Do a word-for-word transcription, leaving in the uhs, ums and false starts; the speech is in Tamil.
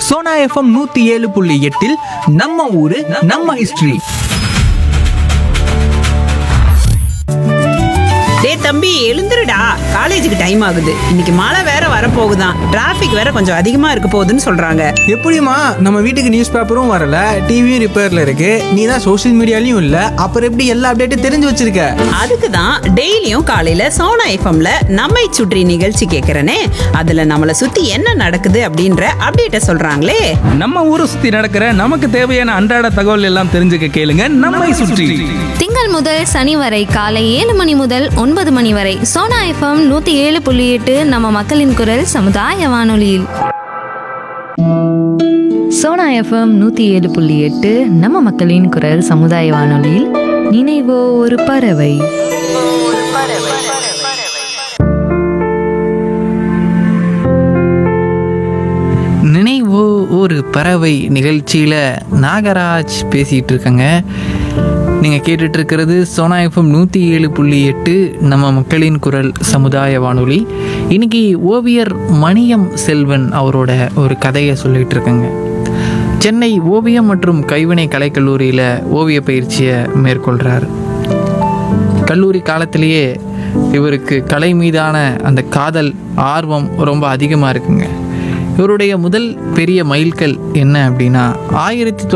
சோனா எஃப்எம் நூத்தி ஏழு புள்ளி எட்டில் நம்ம ஊரு நம்ம ஹிஸ்டரி. டேய் தம்பி, எழுந்துருடா. காலேஜுக்கு டைம் ஆகுது. இன்னைக்கு மழை வேற வரப்போகுதான். டிராஃபிக் வேற கொஞ்சம் அதிகமா இருக்க போகுதுன்னு சொல்றாங்க. எப்படிமா நம்ம வீட்டுக்கு நியூஸ் பேப்பரும் வரல, டிவியும் ரிப்பேர்ல இருக்கு, நீ தான் சோஷியல் மீடியாலையும் இல்ல, அப்புறம் எப்படி எல்லா அப்டேட்டும் தெரிஞ்சு வச்சிருக்க? அதுக்கு தான் டெய்லியும் காலையில சோனா எஃப்எம்ல நம்மை சுற்றி நிகழ்ச்சி கேட்கறனே. அதுல நம்மளை சுத்தி என்ன நடக்குது அப்படின்ற அப்டேட்ட சொல்றாங்களே. நம்ம ஊரை சுத்தி நடக்கிற நமக்கு தேவையான அன்றாட தகவல் எல்லாம் தெரிஞ்சுக்க கேளுங்க நம்மை சுற்றி. திங்கள் முதல் சனி வரை காலை ஏழு மணி முதல் ஒன்பது மணி வரை சோனா எஃப்எம் நூத்தி ஏழு புள்ளி எட்டு நம்ம மக்களின் குரல் சமுதாய வானொலியில். சோனா எஃப்எம் நூத்தி ஏழு புள்ளி எட்டு நம்ம மக்களின் குரல் சமுதாய வானொலியில் நினைவோ ஒரு பறவை. நினைவோ ஒரு பறவை நிகழ்ச்சியில் நாகராஜ் பேசிகிட்டு இருக்கங்க. நீங்கள் கேட்டுட்டு இருக்கிறது சோனா எஃப்எம் நூற்றி ஏழு புள்ளி எட்டு நம்ம மக்களின் குரல் சமுதாய வானொலி. இன்னைக்கு ஓவியர் மணியம் செல்வன் அவரோட ஒரு கதையை சொல்லிகிட்டு இருக்கங்க. சென்னை ஓவியம் மற்றும் கைவினை கலைக்கல்லூரியில் ஓவிய பயிற்சியை மேற்கொள்கிறார். கல்லூரி காலத்திலேயே இவருக்கு கலை மீதான அந்த காதல் ஆர்வம் ரொம்ப அதிகமாக இருக்குங்க. இவருடைய முதல் பெரிய மைல்கல் என்ன அப்படின்னா ஆயிரத்தி